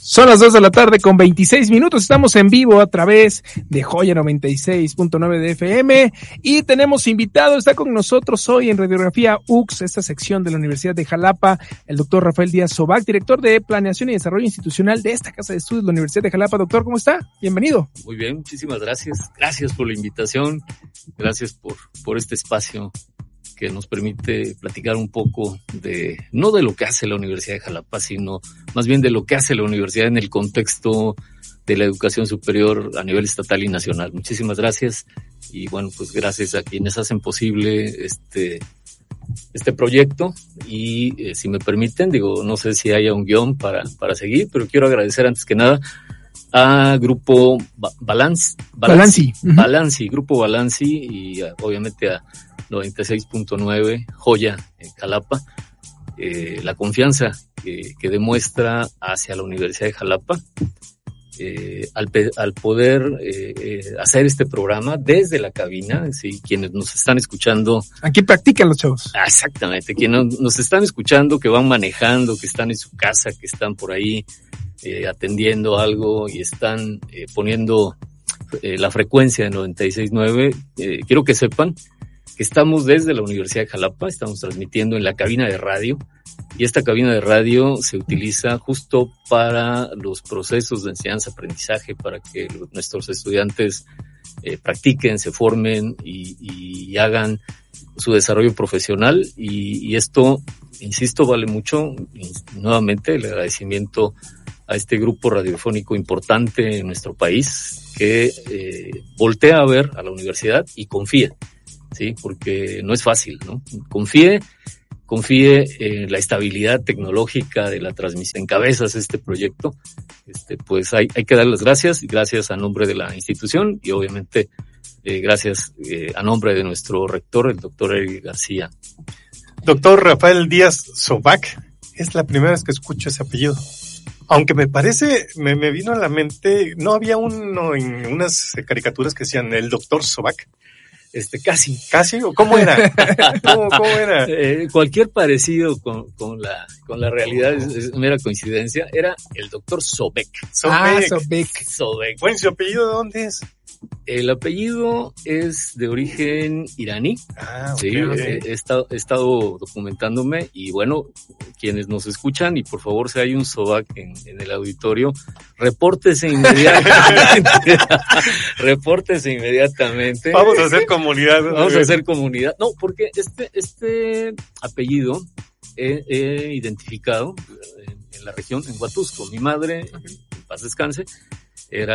Son las 2 de la tarde con 26 minutos. Estamos en vivo a través de Joya 96.9 de FM y tenemos invitado, está con nosotros hoy en Radiografía UX, esta sección de la Universidad de Jalapa, el doctor Rafael Díaz Sobac, director de Planeación y Desarrollo Institucional de esta Casa de Estudios de la Universidad de Jalapa. Doctor, ¿cómo está? Bienvenido. Muy bien, muchísimas gracias. Gracias por la invitación. Gracias por este espacio que nos permite platicar un poco no de lo que hace la Universidad de Jalapa, sino más bien de lo que hace la universidad en el contexto de la educación superior a nivel estatal y nacional. Muchísimas gracias y bueno, pues gracias a quienes hacen posible este proyecto y si me permiten, no sé si haya un guión para seguir, pero quiero agradecer antes que nada a Grupo Balanci, Grupo Balanci y obviamente a 96.9 Joya en Jalapa, la confianza que demuestra hacia la Universidad de Jalapa al poder hacer este programa desde la cabina. Sí, quienes nos están escuchando. Aquí practican los chavos. Exactamente, quienes nos están escuchando, que van manejando, que están en su casa, que están por ahí atendiendo algo y están poniendo la frecuencia de 96.9, quiero que sepan que estamos desde la Universidad de Jalapa, estamos transmitiendo en la cabina de radio y esta cabina de radio se utiliza justo para los procesos de enseñanza-aprendizaje, para que nuestros estudiantes practiquen, se formen y hagan su desarrollo profesional y esto, insisto, vale mucho. Y nuevamente el agradecimiento a este grupo radiofónico importante en nuestro país que voltea a ver a la universidad y confía. Sí, porque no es fácil, ¿no? Confíe en la estabilidad tecnológica de la transmisión. Encabezas este proyecto, pues hay que dar las gracias a nombre de la institución y obviamente gracias a nombre de nuestro rector, el doctor Eric García. Doctor Rafael Díaz Sobac, es la primera vez que escucho ese apellido. Aunque me parece, me vino a la mente, ¿no había uno en unas caricaturas que decían el doctor Sobac? Casi, ¿o cómo era? ¿Cómo era? Cualquier parecido con la realidad es mera coincidencia. Era el doctor Sobac. Sobac. Bueno, ¿su apellido de dónde es? El apellido es de origen iraní. Okay. Sí, he estado documentándome y bueno, quienes nos escuchan y por favor si hay un Sobac en el auditorio, repórtese inmediatamente. Vamos a hacer comunidad. No, porque este apellido he identificado en la región, en Huatusco. Mi madre, en paz descanse, era